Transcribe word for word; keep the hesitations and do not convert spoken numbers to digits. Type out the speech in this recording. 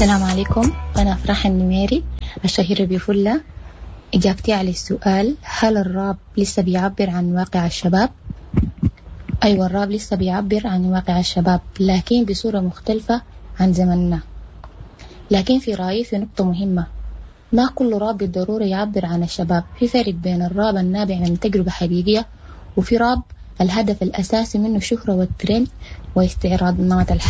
السلام عليكم، أنا أفراح النميري الشهيرة بفلة. إجابتي على السؤال: هل الراب لسه بيعبر عن واقع الشباب؟ أيوة، الراب لسه بيعبر عن واقع الشباب، لكن بصورة مختلفة عن زمننا. لكن في رأيي في نقطة مهمة: ما كل راب بالضرورة يعبر عن الشباب. في فرق بين الراب النابع من تجربة حقيقية، وفي راب الهدف الأساسي منه الشهرة والترند واستعراض نمط الحياة.